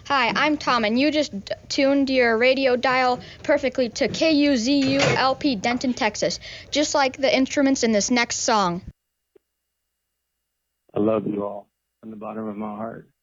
Hi, I'm Tom, and you just tuned your radio dial perfectly to KUZU-LP Denton, Texas, just like the instruments in this next song. I love you all from the bottom of my heart.